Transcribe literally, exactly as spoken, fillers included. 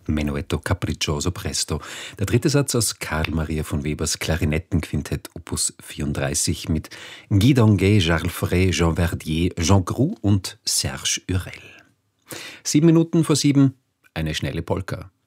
Menuetto Capriccioso Presto. Der dritte Satz aus Karl Maria von Webers Klarinettenquintett Opus vierunddreißig mit Guy Donguet, Charles Frey, Jean Verdier, Jean Groux und Serge Hurel. Sieben Minuten vor sieben, eine schnelle Polka.